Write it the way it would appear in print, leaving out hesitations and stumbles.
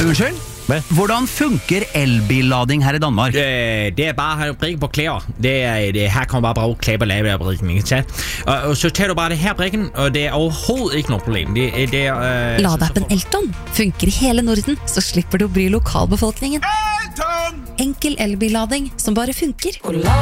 Unnskyld? Hvordan funker elbillading her i Danmark? Det bare å brikke på klær. Her kan bare bruke klær på lavebrikken, ikke sant? Og så tar du bare det her brikken, og det overhovedet ikke noe problem. Ladeappen Elton funker i hele Norden, så slipper du å bry lokalbefolkningen. Enkel elbillading som bare funker.